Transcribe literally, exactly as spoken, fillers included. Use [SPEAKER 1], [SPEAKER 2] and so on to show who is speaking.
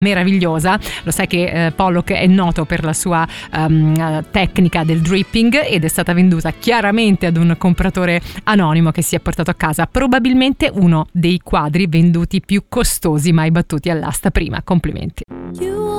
[SPEAKER 1] meravigliosa. Lo sai che eh, Pollock è noto per la sua um, tecnica del dripping ed è stata venduta chiaramente ad un compratore anonimo che si è portato a casa probabilmente uno dei quadri venduti più costosi mai battuti all'asta prima. Complimenti.